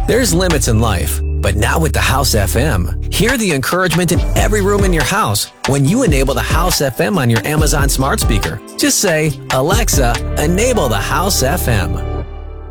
There's limits in life, but not with the House FM. Hear the encouragement in every room in your house when you enable the House FM on your Amazon smart speaker. Just say, Alexa, enable the House FM.